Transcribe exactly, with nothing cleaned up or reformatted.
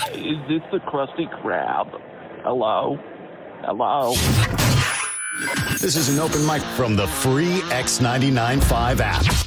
Is this the Krusty Krab? Hello? Hello? This is an open mic from the free X ninety-nine point five app.